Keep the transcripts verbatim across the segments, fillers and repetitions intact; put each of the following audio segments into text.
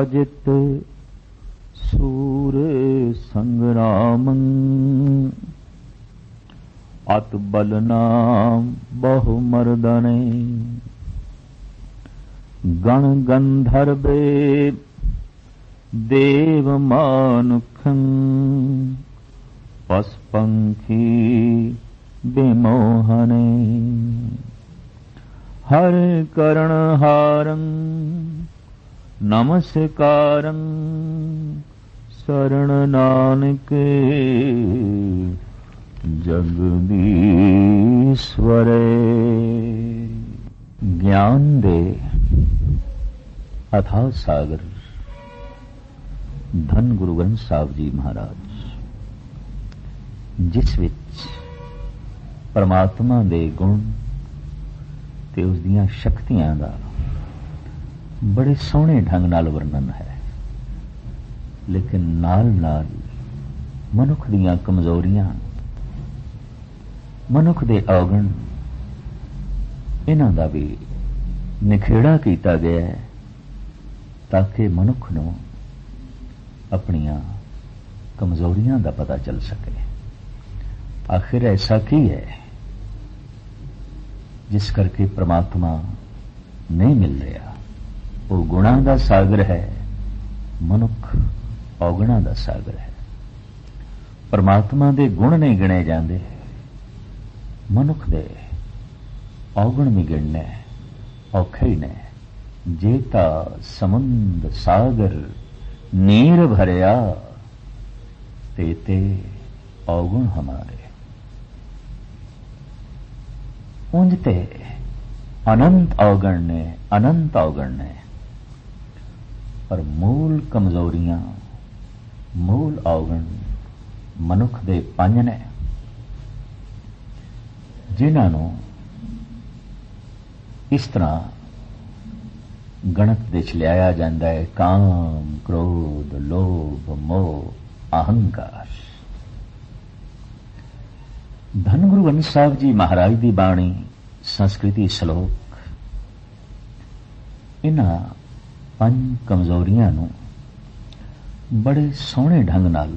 ਜਿਤ ਸੂਰ ਸੰਗਰਾਮੰ ਅਤ ਬਲਨਾਮ ਬਹੁ ਮਰਦਨੇ ਗਣ ਗੰਧਰਵੇ ਦੇਵ ਮਾਨੁਖੰ ਪਸ ਪੰਖੀ ਬਿਮੋਹਨੇ ਹਰ ਕਰਣ ਹਾਰੰ ਨਮਸਕਾਰੰ ਸਰਣ ਨਾਨਕ ਜਗਦੀਸ਼ਵਰੇ। ਗਿਆਨ ਦੇ ਅਥਾਹ ਸਾਗਰ ਧੰਨ ਗੁਰੂ ਗ੍ਰੰਥ ਸਾਹਿਬ ਜੀ ਮਹਾਰਾਜ, ਜਿਸ ਵਿੱਚ ਪਰਮਾਤਮਾ ਦੇ ਗੁਣ ਤੇ ਉਸ ਦੀਆਂ ਸ਼ਕਤੀਆਂ ਦਾ ਬੜੇ ਸੋਹਣੇ ਢੰਗ ਨਾਲ ਵਰਣਨ ਹੈ, ਲੇਕਿਨ ਨਾਲ ਨਾਲ ਮਨੁੱਖ ਦੀਆਂ ਕਮਜ਼ੋਰੀਆਂ, ਮਨੁੱਖ ਦੇ ਔਗਣ, ਇਹਨਾਂ ਦਾ ਵੀ ਨਿਖੇੜਾ ਕੀਤਾ ਗਿਆ ਹੈ ਤਾਂ ਕਿ ਮਨੁੱਖ ਨੂੰ ਆਪਣੀਆਂ ਕਮਜ਼ੋਰੀਆਂ ਦਾ ਪਤਾ ਚੱਲ ਸਕੇ। ਆਖਿਰ ਐਸਾ ਕੀ ਹੈ ਜਿਸ ਕਰਕੇ ਪ੍ਰਮਾਤਮਾ ਨਹੀਂ ਮਿਲ ਰਿਹਾ? ਉਹ ਗੁਣਾਂ ਦਾ ਸਾਗਰ ਹੈ, ਮਨੁੱਖ ਔਗਣਾਂ ਦਾ ਸਾਗਰ ਹੈ। ਪਰਮਾਤਮਾ ਦੇ ਗੁਣ ਨਹੀਂ ਗਿਣੇ ਜਾਂਦੇ, ਮਨੁੱਖ ਦੇ ਔਗਣ ਵੀ ਗਿਣਨੇ ਔਖੇ ਹੀ ਨੇ। ਜੇ ਤਾਂ ਸਮੁੰਦ ਸਾਗਰ ਨੀਰ ਭਰਿਆ ਤੇ ਤੇ ਔਗਣ ਹਮਾਰੇ। ਉਂਝ ਤੇ ਅਨੰਤ ਔਗਣ ਨੇ, ਅਨੰਤ ਔਗਣ ਨੇ, ਪਰ ਮੂਲ ਕਮਜ਼ੋਰੀਆਂ, ਮੂਲ ਔਗਣ ਮਨੁੱਖ ਦੇ ਪੰਜ ਨੇ, ਜਿਨ੍ਹਾਂ ਨੂੰ ਇਸ ਤਰ੍ਹਾਂ ਗਣਤ ਵਿੱਚ ਲਿਆਇਆ ਜਾਂਦਾ ਹੈ: ਕਾਮ, ਕ੍ਰੋਧ, ਲੋਭ, ਮੋਹ, ਅਹੰਕਾਰ। ਧੰਨ ਗੁਰੂ ਗ੍ਰੰਥ ਸਾਹਿਬ ਜੀ ਮਹਾਰਾਜ ਦੀ ਬਾਣੀ, ਸੰਸਕ੍ਰਿਤੀ ਸ਼ਲੋਕ ਇਹਨਾਂ ਪੰਜ ਕਮਜ਼ੋਰੀਆਂ ਨੂੰ ਬੜੇ ਸੋਹਣੇ ਢੰਗ ਨਾਲ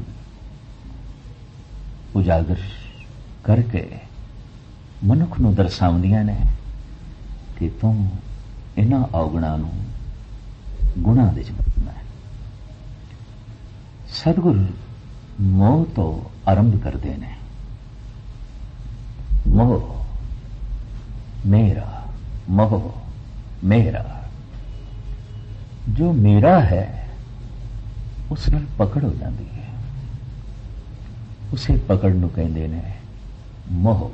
ਉਜਾਗਰ ਕਰਕੇ ਮਨੁੱਖ ਨੂੰ ਦਰਸਾਉਂਦੀਆਂ ਨੇ ਕਿ ਤੂੰ ਇਹਨਾਂ ਔਗਣਾਂ ਨੂੰ ਗੁਣਾਂ ਵਿੱਚ ਬਦਲਣਾ ਹੈ। ਸਤਿਗੁਰ ਮੋਹ ਤੋਂ ਆਰੰਭ ਕਰਦੇ ਨੇ। ਮੋਹ ਮੇਰਾ, ਮੋਹ ਮੇਰਾ। ਜੋ ਮੇਰਾ ਹੈ ਉਸ ਨਾਲ ਪਕੜ ਹੋ ਜਾਂਦੀ ਹੈ, ਉਸੇ ਪਕੜ ਨੂੰ ਕਹਿੰਦੇ ਨੇ ਮੋਹ।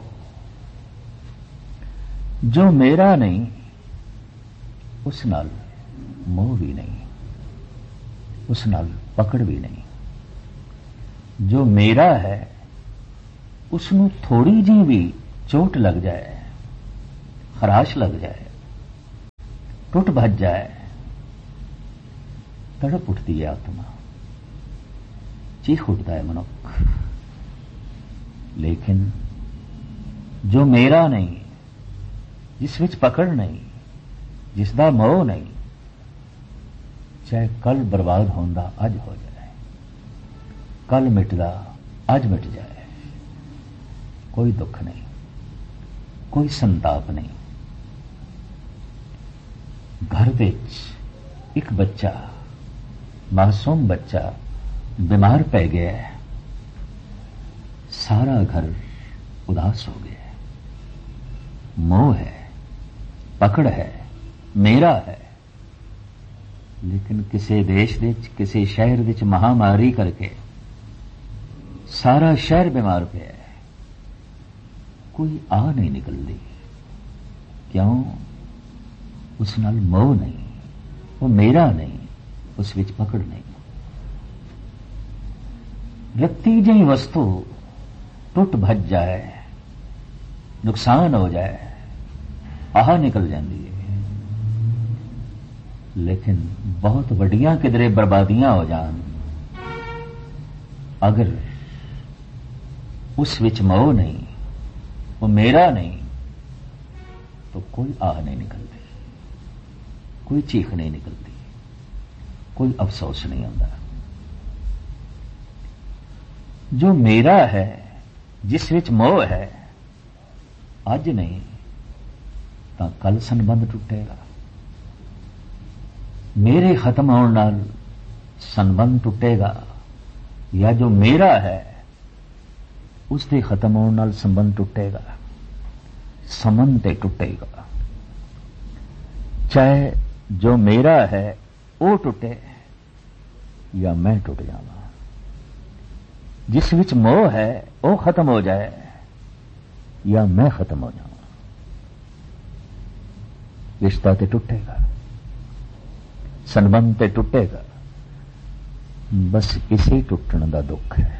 ਜੋ ਮੇਰਾ ਨਹੀਂ ਉਸ ਨਾਲ ਮੋਹ ਵੀ ਨਹੀਂ, ਉਸ ਨਾਲ ਪਕੜ ਵੀ ਨਹੀਂ। ਜੋ ਮੇਰਾ ਹੈ ਉਸ ਨੂੰ ਥੋੜੀ ਜਿਹੀ ਵੀ ਚੋਟ ਲੱਗ ਜਾਏ, ਖਰਾਸ਼ ਲੱਗ ਜਾਏ, ਟੁੱਟ ਭੱਜ ਜਾਏ, ਤੜਪ ਉੱਠਦੀ ਹੈ ਆਤਮਾ, ਚੀਖ ਉੱਠਦਾ ਹੈ ਮਨੁੱਖ। ਲੇਕਿਨ ਜੋ ਮੇਰਾ ਨਹੀਂ, ਜਿਸ ਵਿੱਚ ਪਕੜ ਨਹੀਂ, ਜਿਸ ਦਾ ਮੋਹ ਨਹੀਂ, ਚਾਹੇ ਕੱਲ ਬਰਬਾਦ ਹੁੰਦਾ ਅੱਜ ਹੋ ਜਾਏ, ਕੱਲ ਮਿਟਦਾ ਅੱਜ ਮਿਟ ਜਾਏ, ਕੋਈ ਦੁੱਖ ਨਹੀਂ, ਕੋਈ ਸੰਤਾਪ ਨਹੀਂ। ਘਰ ਵਿੱਚ ਇੱਕ ਬੱਚਾ, ਮਾਸੂਮ ਬੱਚਾ ਬਿਮਾਰ ਪੈ ਗਿਆ ਹੈ, ਸਾਰਾ ਘਰ ਉਦਾਸ ਹੋ ਗਿਆ ਹੈ। ਮੋਹ ਹੈ, ਪਕੜ ਹੈ, ਮੇਰਾ ਹੈ। ਲੇਕਿਨ ਕਿਸੇ ਦੇਸ਼ ਵਿੱਚ, ਕਿਸੇ ਸ਼ਹਿਰ ਵਿੱਚ ਮਹਾਮਾਰੀ ਕਰਕੇ ਸਾਰਾ ਸ਼ਹਿਰ ਬਿਮਾਰ ਪਿਆ ਹੈ, ਕੋਈ ਆ ਨਹੀਂ ਨਿਕਲਦੀ। ਕਿਉਂ? ਉਸ ਨਾਲ ਮੋਹ ਨਹੀਂ, ਉਹ ਮੇਰਾ ਨਹੀਂ, ਉਸ ਵਿੱਚ ਪਕੜ ਨਹੀਂ। ਰੱਤੀ ਜਿਹੀ ਵਸਤੂ ਟੁੱਟ ਭੱਜ ਜਾਏ, ਨੁਕਸਾਨ ਹੋ ਜਾਏ, ਆਹ ਨਿਕਲ ਜਾਂਦੀ ਹੈ। ਲੇਕਿਨ ਬਹੁਤ ਵੱਡੀਆਂ ਕਿਧਰੇ ਬਰਬਾਦੀਆਂ ਹੋ ਜਾਣ, ਅਗਰ ਉਸ ਵਿੱਚ ਮੋਹ ਨਹੀਂ, वो मेरा नहीं, तो कोई आह नहीं निकलती, कोई चीख नहीं निकलती, कोई अफसोस नहीं आता। जो मेरा है, जिस विच मोह है, अज नहीं तां कल संबंध टुटेगा। मेरे खत्म होने नाल संबंध टुटेगा, या जो मेरा है उसके खत्म होने नाल संबंध टुटेगा। संबंध ते टुटेगा, चाहे जो मेरा है वो टुटे या मैं टुट जावां। जिस विच मोह है वो खत्म हो जाए या मैं खत्म हो जावां, रिश्ता ते टुटेगा, संबंध ते टुटेगा। बस इसी टुटण दा दुख है,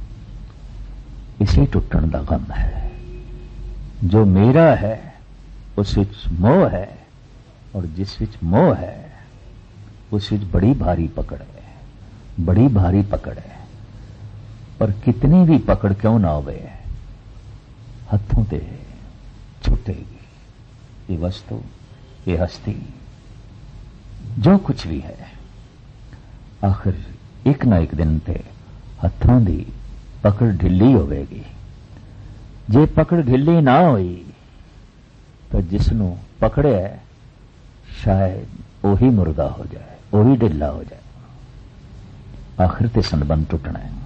इसी टुटण दा गम है। जो मेरा है उस विच मोह है, और जिस विच मोह है उस विच बड़ी भारी पकड़ है, बड़ी भारी पकड़ है। पर कितनी भी पकड़ क्यों ना होवे, हथों ते छुटेगी। ये वस्तु, ये हस्ती, जो कुछ भी है, आखिर एक ना एक दिन ते हथों दी पकड़ ढिली होवेगी। जे पकड़ ढिली ना होई तो जिसनों पकड़े शायद ओही मुर्दा हो जाए, ओही ढिला हो जाए। आखिर ते संबंध टुटना है।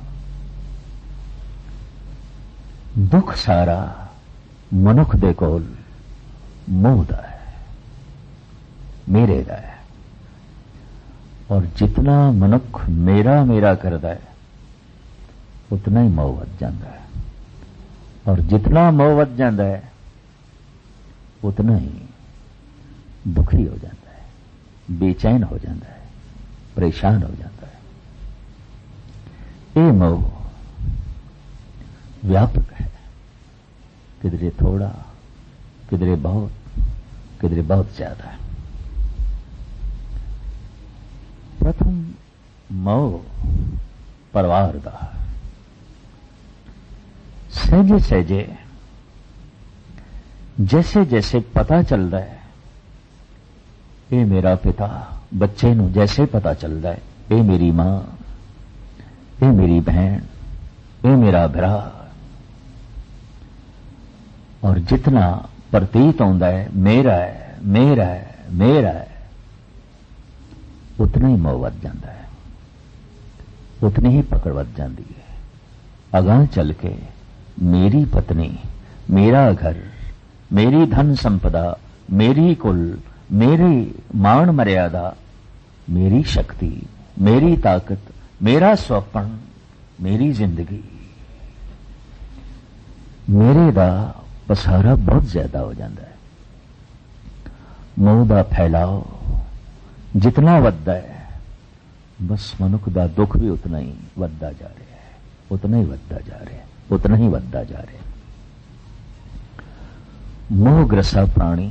दुख सारा मनुख दे कोल मोह दा है, मेरे दा है। और जितना मनुख मेरा मेरा करता है उतना ही मोह वध जाता है, और जितना मोह वध जाता है उतना ही दुखी हो जाता है, बेचैन हो जाता है, परेशान हो जाता है। ये मोह व्यापक है, किधरे थोड़ा, किधरे बहुत, किधरे बहुत ज्यादा है। प्रथम मोह परिवार दा। सहजे सहजे जैसे जैसे पता चल रहा है ये मेरा पिता, बच्चे नूं जैसे पता चल रहा है ये मेरी मां, ये मेरी बहन, ये मेरा भरा, और जितना प्रतीत होता है मेरा है मेरा है मेरा है, उतना ही मोह वध जाता है, उतनी ही पकड़ वध जाती है। अगां चल के मेरी पत्नी, मेरा घर, मेरी धन संपदा, मेरी कुल, मेरी मान मर्यादा, मेरी शक्ति, मेरी ताकत, मेरा स्वप्न, मेरी जिंदगी, मेरे दा पसारा बहुत ज्यादा हो जाता है। मोह दा फैलाव जितना वधदा है, बस मनुख दा दुख भी उतना ही वधदा जा रहा है, उतना ही वधदा जा रहा है, उतना ही वधदा जा रहा है। मोहग्रसा प्राणी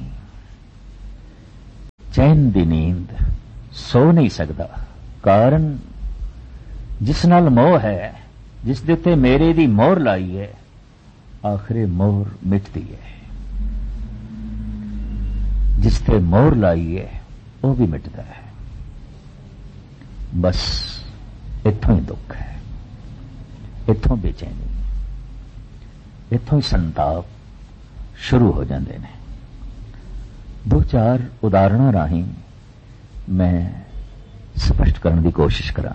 चैन दी नींद सो नहीं सकता। कारण जिस नाल मोह है, जिस दे उत्ते मेरे दी मोहर लाई है, आखिरे मोहर मिटती है। जिस ते मोहर लाई है वो भी मिटता है। बस इत्थों ही दुख है, इत्थों बेचैनी, इत्थों ही संताप शुरू हो जाते हैं। दो चार उदाहरणों राही मैं स्पष्ट करने की कोशिश करा।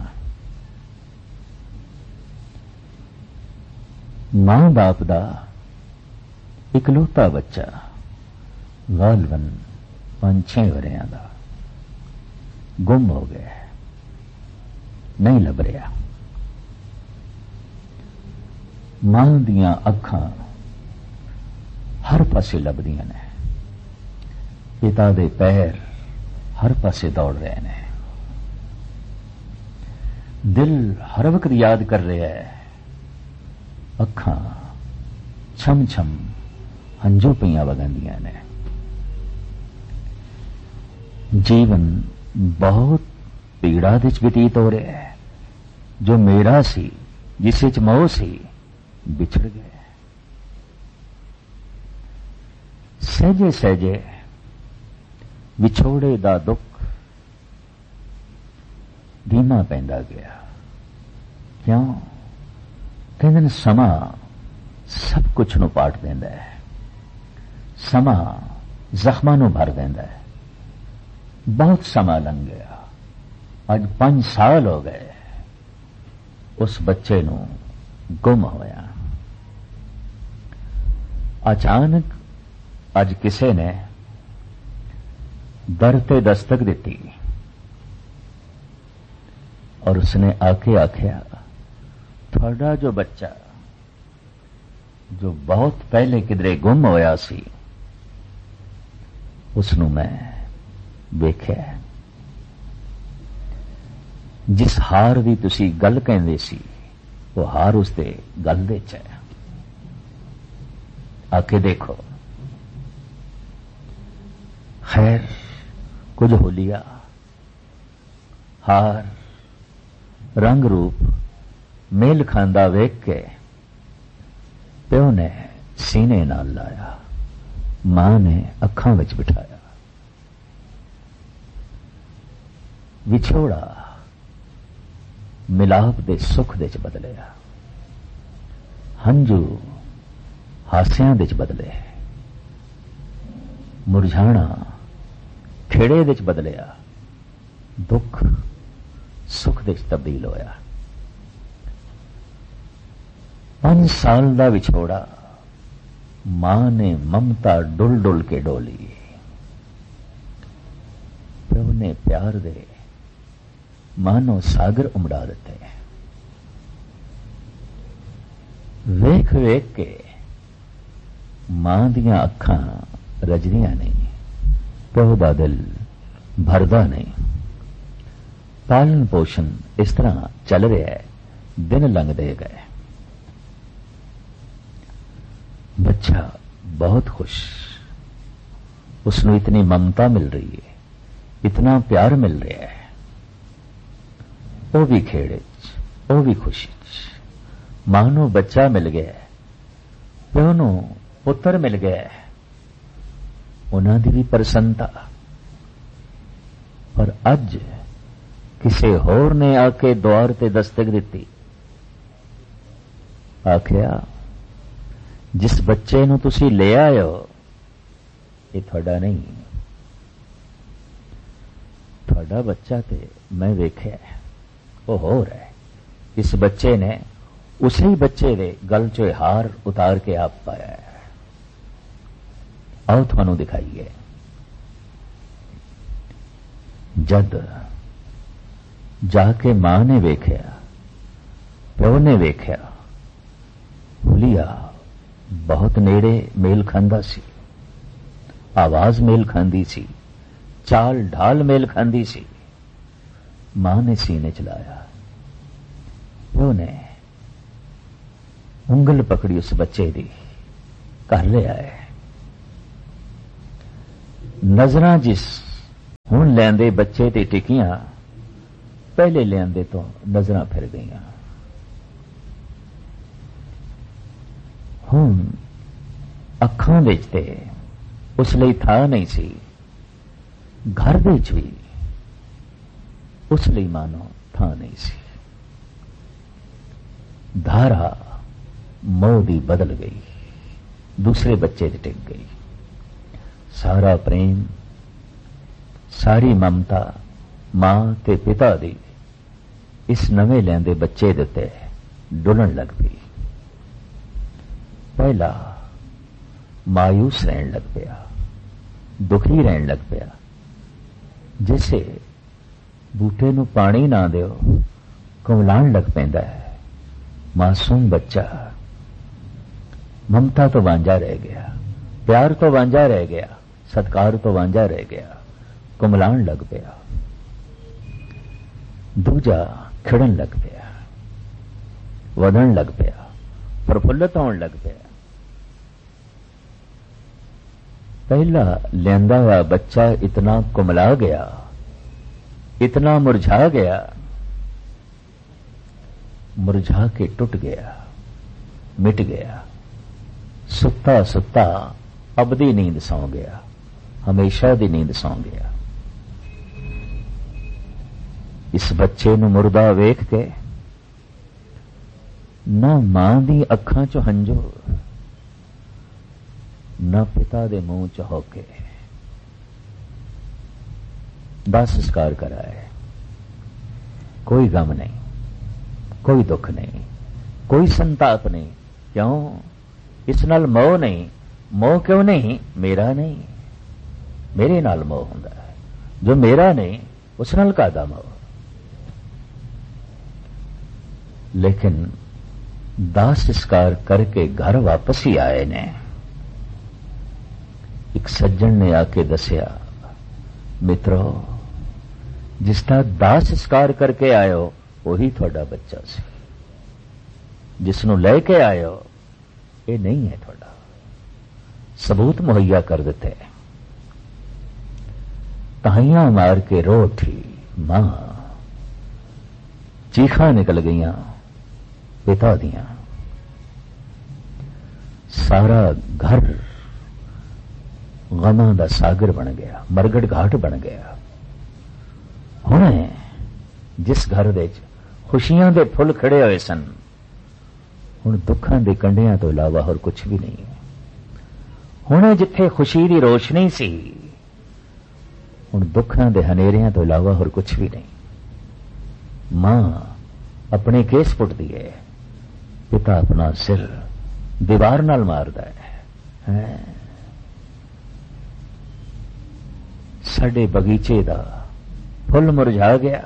मां बाप दा इकलौता बच्चा गालबन पांच छे वरियां दा गुम हो गया, नहीं लभ रहा। मां दियां अखां हर पासे लभदियां ने, पिता दे पैर हर पासे दौड़ रहे हैं, दिल हर वक्त याद कर रहा है, अखां छम छम हंजू पईयां वगंदियां ने। जीवन बहुत पीड़ा विच व्यतीत हो रहा है। जो मेरा सी, जिस विच मोह सी, बिछड़ गया। सहजे सहजे विछोड़े दा दुख धीमा पैंदा गया। क्यों? कहते ने समा सब कुछ नूं पाट देंदा है, समा जख्मां नूं भर देंदा है। बहुत समा लंघ गया, अज पांच साल हो गए उस बच्चे नूं गुम होया। अचानक अज किसे ने दर ते दस्तक दी और उसने आके आख्या, थोड़ा जो बच्चा जो बहुत पहले किधरे गुम होया सी, उसनू मैं वेख्या। जिस हार दी तुसी गल कहंदे सी, वो हार उसदे गल दे च है। आके देखो। खैर कुछ होलिया, हार रंग रूप मेल खांदा वेख के प्यो ने सीने नाल लाया, मां ने अखां विच बिठाया। विछोड़ा मिलाप दे सुख दे च बदलिया, हंजू हास्यां दे च बदले, मुरझाना खेड़े दे च बदलिया, दुख सुख दे च तब्दील होया। पांच साल दा विछोड़ा मां ने ममता डुल डुल के डोली, प्यो ने प्यार दे मानो सागर उमड़ा देते। वेख वेख के मां दियां अखां रजदियां नहीं, प्यो दा दिल भरदा नहीं। पालन पोषण इस तरह चल रहा है, दिन लंघदे गए। बच्चा बहुत खुश, उसनू इतनी ममता मिल रही है, इतना प्यार मिल रहा है। वो भी खेड़े च, वो भी खुशी च। मां नू बच्चा मिल गया, प्यो नू पुत्र मिल गया, उन्हां दी भी प्रसन्नता। पर अज किसे होर ने आके द्वार ते दस्तक दी, आख्या जिस बच्चे नू तुसी ले आए हो, ये थोड़ा नहीं, थोड़ा बच्चा ते मैं वेख्या, वो होर है। इस बच्चे ने उसी बच्चे दे गल चो हार उतार के आप पाया है। आओ थानू दिखाइए। जद जाके मां ने वेख्या, प्यो ने वेख्या, हुलिया बहुत नेड़े मेल खांदा सी, आवाज मेल खांदी सी, चाल ढाल मेल खांदी सी। मां ने सीने चलाया, प्यो ने उंगल पकड़ी उस बच्चे दी, घर ले आए। नजरां जिस हुण लैंदे बच्चे ते टिकियां, पहले लियांदे तो नजरां फिर गईयां। हुण अखां विच ते उस लई था नहीं सी, घर विच भी उस लई मानो था नहीं सी। धारा मोह दी बदल गई, दूसरे बच्चे ते टिक गई। सारा प्रेम, सारी ममता मां ते पिता दी इस नवे लैंदे बच्चे दे उत्ते डुलन लग पई। पहला मायूस रहन लग पिया, दुखी रहन लग पिया। जैसे बूटे नू पानी ना दिओ कुमलाण लग पैंदा है। मासूम बच्चा ममता तो वांझा रह गया, प्यार तो वांझा रह गया, सत्कार तो वांझा रह गया, कुमलाण लग पिया। दूजा खिड़न लग पिया, वधन लग पिया, प्रफुल्लित होने लग पिया। पहला लेंदा हुआ बच्चा इतना कुमला गया, इतना मुरझा गया, मुरझा के टूट गया, मिट गया। सुत्ता सुत्ता अबदी नींद सौ गया, हमेशा दी नींद सौ गया। इस बच्चे नूं मुर्दा वेख के ना मां दी अखां चों हंजो, ना पिता दे मूंह च होके दाह संस्कार कराए। कोई गम नहीं, कोई दुख नहीं, कोई संताप नहीं। क्यों? इस नाल मोह नहीं। मोह क्यों नहीं? मेरा नहीं, मेरे नाल मोह हुंदा है। जो मेरा नहीं उस नाल कादा मोह। लेकिन दाह संस्कार करके घर वापस ही आए ने। एक सज्जन ने आके दसिया, मित्रो जिसका दाह संस्कार करके आयो वही थोड़ा बच्चा सी, जिसनों लेके आयो ये नहीं है थोड़ा। सबूत मुहैया कर देते। ताहियां मार के रो उठी मां, चीखा निकल गईयां पिता दियां। सारा घर गमां दा सागर बन गया, मरगड़ घाट बन गया। हुणे जिस घर दे खुशियां दे फुल खड़े होए सन, हुण दुखां दे कंढियां तो इलावा होर कुछ भी नहीं। हुणे जिथे खुशी दी रोशनी सी, हुण दुखां दे हनेरियां तो इलावा होर कुछ भी नहीं। मां अपने केस पुटदी है, पिता अपना सिर दीवार नाल मारदा है। साडे बगीचे दा फुल मुरझा गया,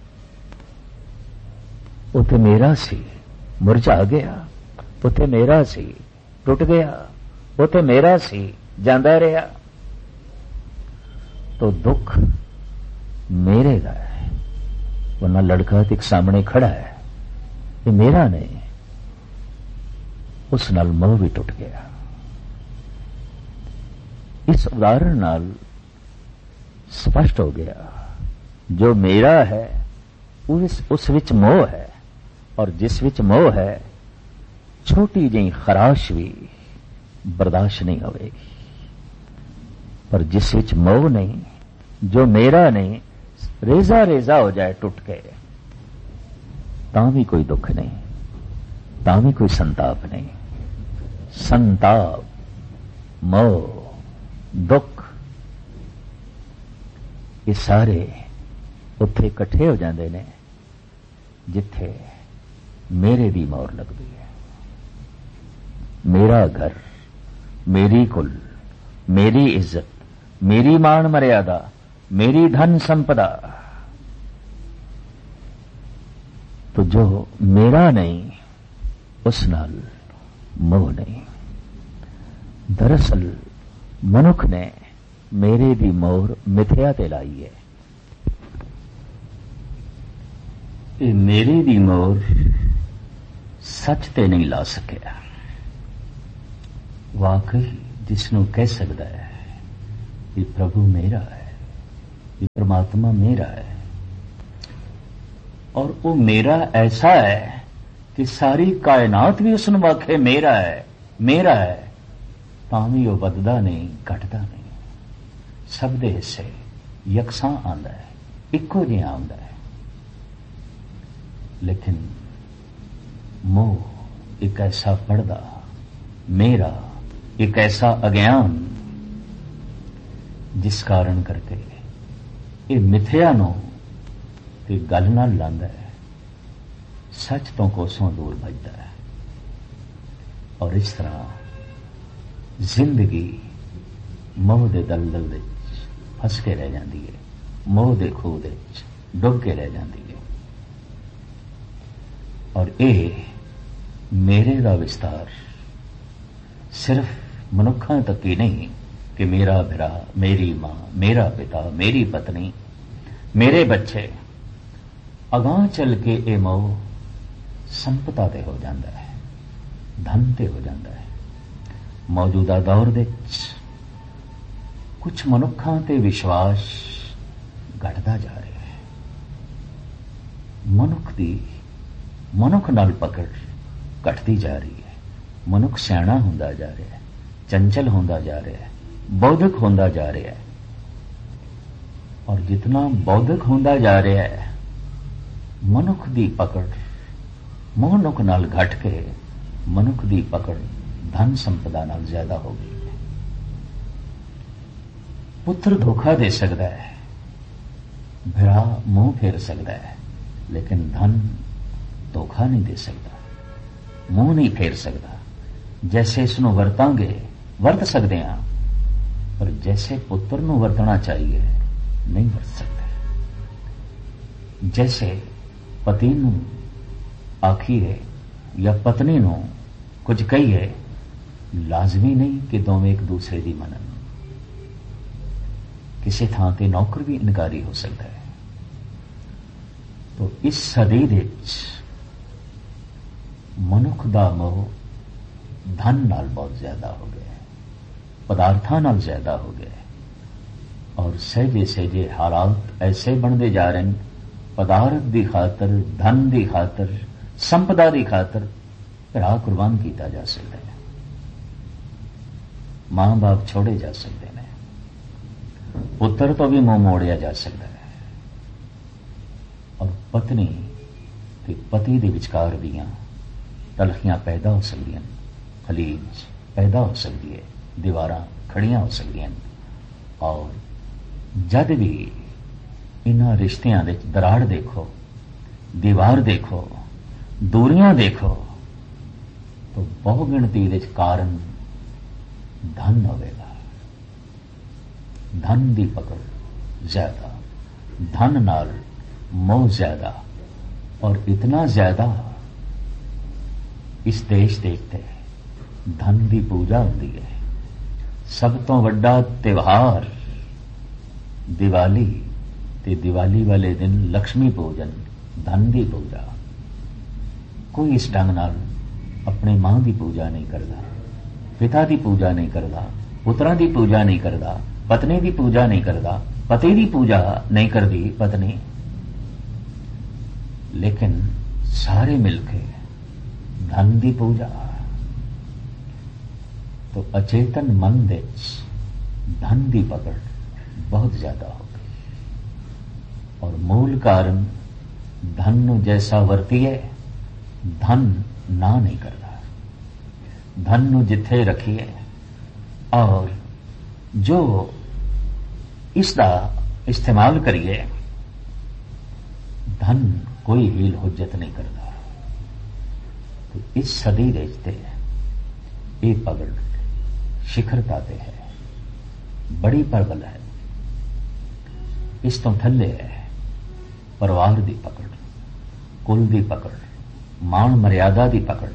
उते मेरा सी मुरझा गया, उते मेरा सी टुट गया, उते मेरा सी जांदा रहा। तो दुख मेरे दा है, वरना लड़का एक सामने खड़ा है, ये मेरा नहीं। उस नाल मोह भी टुट गया। इस उदाहरण नाल स्पष्ट हो गया, जो मेरा है उस उस विच मोह है, और जिस विच मोह है छोटी जी खराश भी बर्दाश्त नहीं होगी। पर जिस विच मोह नहीं, जो मेरा नहीं, रेजा रेजा हो जाए टुट के, तां भी कोई दुख नहीं, तां भी कोई संताप नहीं। संताप, मोह, दुख ये सारे उत्थे इकट्ठे हो जाते ने जिथे मेरे दी मोहर लगती है। मेरा घर, मेरी कुल, मेरी इज्जत, मेरी मान मर्यादा, मेरी धन संपदा, तो जो मेरा नहीं उस नाल मोह नहीं। दरअसल मनुख ने मेरे दी मोहर मिथ्या ते लाई है। ये मेरे दी मोहर सच ते नहीं ला सकिया। वाकई जिसनों कह सकता है कि प्रभु मेरा है, कि परमात्मा मेरा है, और वो मेरा ऐसा है कि सारी कायनात भी उसनों आखे मेरा है, मेरा है, तां भी वो बददा नहीं, घटदा नहीं। सब दे हिस्से यकसां आंदा है, इक्को जिहा आंदा है। लेकिन मोह एक ऐसा पर्दा, मेरा एक ऐसा अज्ञान, जिस कारण करके ये मिथ्या नूं ते गल नाल लांदा है, सच तो कोसों दूर भजदा है। और इस तरह जिंदगी मोह दे दलदल विच फस के रह जाती है, मोह दे खूह दे डुब के रह जाती है। और ये मेरे दा विस्तार सिर्फ मनुखों तक ही नहीं कि मेरा भरा, मेरी मां, मेरा पिता, मेरी पत्नी, मेरे बच्चे, अगां चल के ये मोह संपदा ते हो जाता है, धन ते हो जाता है। मौजूदा दौर दे कुछ मनुखों ते विश्वास घटदा जा रहा है। मनुख दी मनुख नाल पकड़ घटती जा रही है। मनुख सियाणा हुंदा जा रहा है, चंचल होंदा जा रहा है, बौद्धिक होंदा जा रहा है। और जितना बौद्धिक होंदा जा रहा है ਮਨੁੱਖ ਦੀ ਪਕੜ ਮਨੁੱਖ ਨਾਲ ਘਟ ਕੇ ਮਨੁੱਖ ਦੀ ਪਕੜ ਧਨ ਸੰਪਦਾ ਨਾਲ ਜ਼ਿਆਦਾ ਹੋ ਗਈ। ਪੁੱਤਰ ਧੋਖਾ ਦੇ ਸਕਦਾ ਹੈ, ਭਰਾ ਮੂੰਹ ਫੇਰ ਸਕਦਾ ਹੈ, ਲੇਕਿਨ ਧਨ ਧੋਖਾ ਨਹੀਂ ਦੇ ਸਕਦਾ, ਮੂੰਹ ਨਹੀਂ ਫੇਰ ਸਕਦਾ। ਜੈਸੇ ਇਸ ਨੂੰ ਵਰਤਾਂਗੇ ਵਰਤ ਸਕਦੇ ਹਾਂ, ਪਰ ਜੈਸੇ ਪੁੱਤਰ ਨੂੰ ਵਰਤਣਾ ਚਾਹੀਏ ਨਹੀਂ ਵਰਤ ਸਕਦੇ। ਜੈਸੇ ਪਤੀ ਨੂੰ ਆਖੀਏ ਜਾਂ ਪਤਨੀ ਨੂੰ ਕੁਝ ਕਹੀਏ, ਲਾਜ਼ਮੀ ਨਹੀਂ ਕਿ ਦੋਵੇਂ ਇੱਕ ਦੂਸਰੇ ਦੀ ਮੰਨਣ। ਕਿਸੇ ਥਾਂ ਤੇ ਨੌਕਰ ਵੀ ਇਨਕਾਰੀ ਹੋ ਸਕਦਾ ਹੈ। ਤੋ ਇਸ ਸਦੀ ਵਿੱਚ ਮਨੁੱਖ ਦਾ ਮੋਹ ਧਨ ਨਾਲ ਬਹੁਤ ਜ਼ਿਆਦਾ ਹੋ ਗਿਆ, ਪਦਾਰਥਾਂ ਨਾਲ ਜ਼ਿਆਦਾ ਹੋ ਗਿਆ, ਔਰ ਸਹਿਜੇ ਸਹਿਜੇ ਹਾਲਾਤ ਐਸੇ ਬਣਦੇ ਜਾ ਰਹੇ ਨੇ, ਪਦਾਰਥ ਦੀ ਖਾਤਰ, ਧਨ ਦੀ ਖਾਤਰ, ਸੰਪਦਾ ਦੀ ਖਾਤਰ ਭਰਾ ਕੁਰਬਾਨ ਕੀਤਾ ਜਾ ਸਕਦਾ ਹੈ, ਮਾਂ ਬਾਪ ਛੋੜੇ ਜਾ ਸਕਦੇ ਨੇ, ਪੁੱਤਰ ਤੋਂ ਵੀ ਮੂੰਹ ਮੋੜਿਆ ਜਾ ਸਕਦਾ ਹੈ, ਔਰ ਪਤਨੀ ਤੇ ਪਤੀ ਦੇ ਵਿਚਕਾਰ ਦੀਆਂ ਤਲਖੀਆਂ ਪੈਦਾ ਹੋ ਸਕਦੀਆਂ, ਖਲੀਜ ਪੈਦਾ ਹੋ ਸਕਦੀ ਹੈ, ਦੀਵਾਰਾਂ ਖੜੀਆਂ ਹੋ ਸਕਦੀਆਂ। ਔਰ ਜਦ ਵੀ ਇਹਨਾਂ ਰਿਸ਼ਤਿਆਂ ਵਿੱਚ ਦਰਾੜ ਦੇਖੋ, ਦੀਵਾਰ ਦੇਖੋ, ਦੂਰੀਆਂ ਦੇਖੋ, ਤਾਂ ਬਹੁ ਗਿਣਤੀ ਵਿੱਚ ਕਾਰਨ ਧਨ ਹੋਵੇਗਾ। ਧਨ ਦੀ ਪਕੜ ਜ਼ਿਆਦਾ, ਧਨ ਨਾਲ ਮੋਹ ਜ਼ਿਆਦਾ, ਔਰ ਇਤਨਾ ਜ਼ਿਆਦਾ ਇਸ ਦੇਸ਼ ਦੇ ਉੱਤੇ ਧਨ ਦੀ ਪੂਜਾ ਹੁੰਦੀ ਹੈ। ਸਭ ਤੋਂ ਵੱਡਾ ਤਿਉਹਾਰ ਦੀਵਾਲੀ, ਤੇ ਦੀਵਾਲੀ ਵਾਲੇ ਦਿਨ ਲక్ష్ਮੀ ਪੂਜਨ, ਧਨ ਦੀ ਪੂਜਾ। ਕੋਈ ਇਸ ਢੰਗ ਨਾਲ ਆਪਣੀ ਮਾਂ ਦੀ ਪੂਜਾ ਨਹੀਂ ਕਰਦਾ, ਪਿਤਾ ਦੀ ਪੂਜਾ ਨਹੀਂ ਕਰਦਾ, ਪੁੱਤਰਾਂ ਦੀ ਪੂਜਾ ਨਹੀਂ ਕਰਦਾ, ਪਤਨੀ ਦੀ ਪੂਜਾ ਨਹੀਂ ਕਰਦਾ, ਪਤੀ ਦੀ ਪੂਜਾ ਨਹੀਂ ਕਰਦੀ ਪਤਨੀ, ਲੇਕਿਨ ਸਾਰੇ ਮਿਲ ਕੇ ਧਨ ਦੀ ਪੂਜਾ। तो अचेतन मन ਵਿੱਚ धन ਦੀ पकड़ बहुत ज्यादा हो गई, और मूल कारण धन ਨੂੰ जैसा ਵਰਤੀਏ धन ना नहीं करता। धन ਨੂੰ ਜਿੱਥੇ ਰੱਖੀਏ और जो इसका इस्तेमाल करिए, धन कोई हील हुज्जत नहीं करता। तो इस सदी ਦੇ ਤੇ ਇਹ पकड़ शिखरता ਤੇ है, बड़ी प्रबल है। इस तो थल्ले है परिवार की पकड़, कुल की पकड़, मान मर्यादा की पकड़,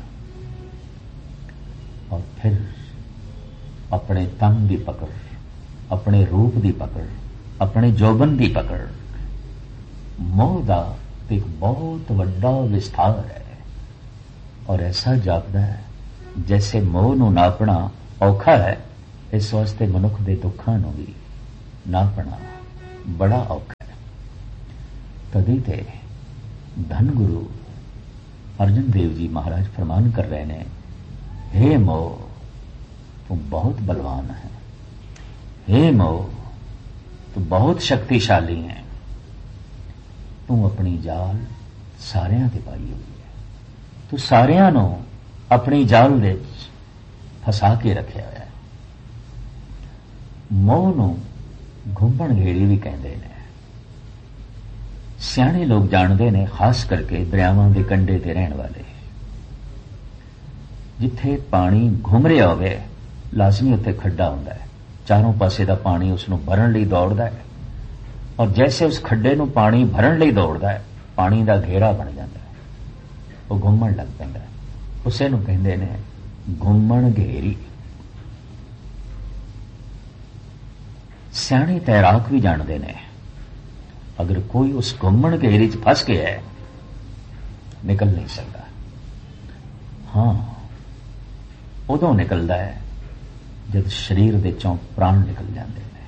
और फिर अपने तन की पकड़, अपने रूप की पकड़, अपने जौबन की पकड़। मोह का एक बहुत बड़ा विस्तार है, और ऐसा जापदा है जैसे मोह नूं नापना औखा है, इस वास्ते मनुख के दुखों को भी नापना बड़ा औखा है। तभी ते धन गुरु अर्जन देव जी महाराज फरमान कर रहे हैं, हे मोह तू बहुत बलवान है, हे मोह तू बहुत शक्तिशाली है, तू अपनी जाल सारियां ते पाई हुई है, तू सारियां नूं अपनी जाल दे फसा के रखा हुआ है। मोह नूं घुंमण घेड़ी भी कहते हैं। सियाणे लोग जानते हैं, खास करके दरियावां के कंढे ते रहने वाले, जिथे पानी घुम रहा होवे लाजमी उत्थे खड्डा हुंदा है, चारों पासे दा पानी उसनूं भरन लई दौड़दा है, और जैसे उस खड्डे नूं पानी भरन लई दौड़दा है, पानी दा घेरा बन जाता है, वो घुमण लग पैंदा है। उसे नूं कहंदे ने घुमण घेरी। सियाणे तैराक भी जानते हैं, अगर कोई उस घुमण घेरी च फस गया है निकल नहीं सकता। हाँ उदों निकलता है जब शरीर दे चों प्राण निकल जाते हैं।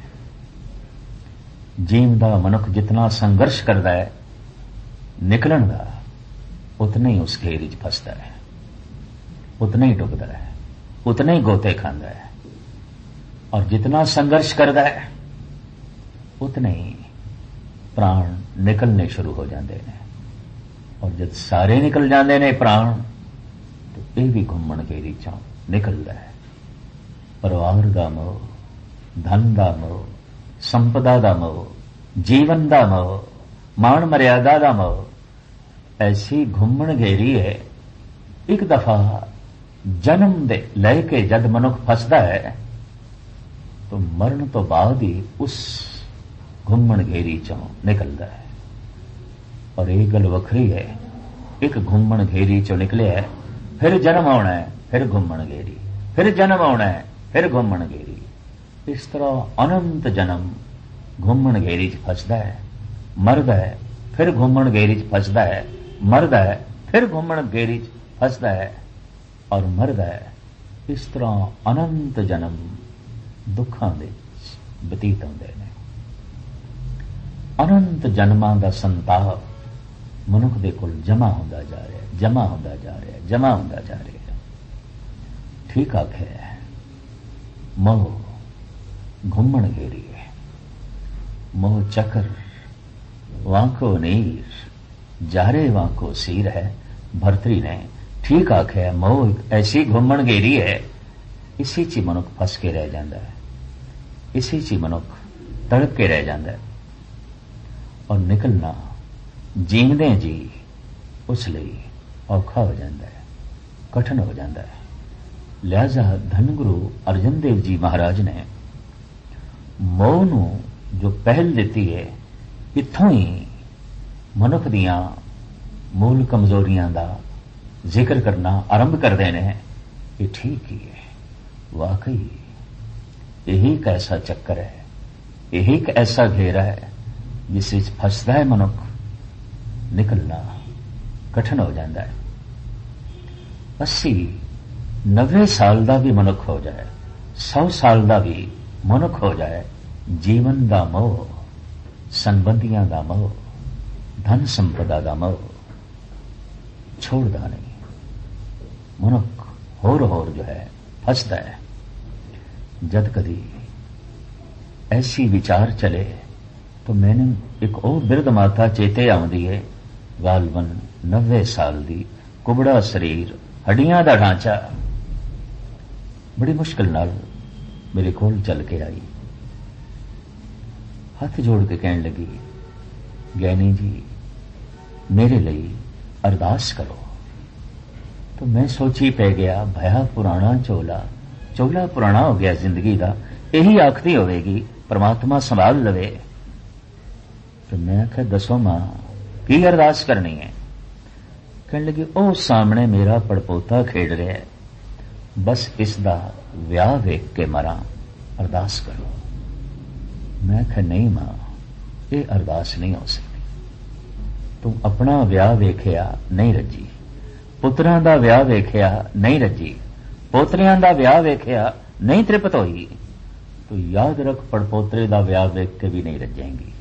जीवदा मनुख जितना संघर्ष करता है निकलन का, उतना ही उस घेरी च फसता है, उतना ही डुबता है, उतना ही गोते खांदा है, और जितना संघर्ष करता है उतने ही प्राण निकलने शुरू हो जाते हैं। और जब सारे निकल जाते ने प्राण तो यह भी घुमण घेरी चों निकलता है। परिवार का मोह, धन का मोह, संपदा का मोह, जीवन का मोह, मान मर्यादा का मोह, ऐसी घुमण घेरी है। एक दफा जन्म दे लैके जद मनुख फसदा है तो मरण तो बाद ही उस घुमण घेरी चों निकलता है। और एक गल वखरी है, एक घुमण घेरी चों निकले है, फिर जन्म आना है, फिर घुमण घेरी, फिर जन्म आना है, फिर घुमण घेरी। इस तरह अनंत जन्म घुमण घेरी च फसदा है, मरदा है, फिर घुमण घेरी च फसदा है, मरदा है, फिर घुमण घेरी च फसदा है और मरदा है। इस तरह अनंत जन्म दुखां दे बतीत होंदे ने। अनंत जन्मां दा संताप मनुख दे कोल जमा होंदा जा रहा है, जमा होंदा जा रहा है, जमा होंदा जा रहा है। ठीक आखे मोह घुमण घेरी है, मोह चक्र वांको नीर जारे वांको सीर है। भर्तरी ने ठीक आखे मोह ऐसी घुमण घेरी है, इसी च मनुख फस के रह जाता है, इसी च मनुख तड़प के रह जाता है और निकलना जींदे जी उस लिए औखा हो जाता है, कठिन हो जाता है। लिहाजा धन गुरु अर्जन देव जी महाराज ने मोह नू जो पहल दी है, इत्थों ही मनुख दियां मूल कमजोरियां का जिक्र करना आरंभ करते हैं। ये ठीक ही है, वाकई यही एक ऐसा चक्कर है, यही एक ऐसा घेरा है जिस विच फसदा है मनुख, निकलना कठिन हो जाता है। अस्सी नब्बे साल का भी मनुख हो जाए, सौ साल का भी मनुख हो जाए, जीवन का मोह, संबंधियों का मोह, धन संपदा का मोह छोड़ता नहीं। मनुख होर होर जो है फसदा है। जद कदी ऐसी विचार चले तो मैंने एक और बिरध माता चेते आउंदी है, गालबन नब्बे साल दी, कुबड़ा शरीर, हड्डियां दा ढांचा, बड़ी मुश्किल नाल मेरे कोल चल के आई, हाथ जोड़ के कहने लगी, ज्ञानी जी मेरे लिए अरदास करो। तो मैं सोची पै गया, भया पुराना चोला, चोला पुराना हो गया जिंदगी का, यही आखती होगी परमात्मा संभाल लवे। तो मैं आख्या दसो मां की अरदास करनी है? कहने लगी ओ सामने मेरा पड़पोता खेड रहा है, बस इसका व्याह वेख के मरा, अरदास करो। मैं आख्या नहीं मां, ये अरदास नहीं हो सकती। तू अपना व्याह वेखिया नहीं रजी, पुत्रां दा व्याह वेखिया नहीं रजी, पोतरियां दा व्याह वेखिया नहीं तृप्त होई, तो याद रख पड़पोतरे दा व्याह वेख के भी नहीं रजेंगी।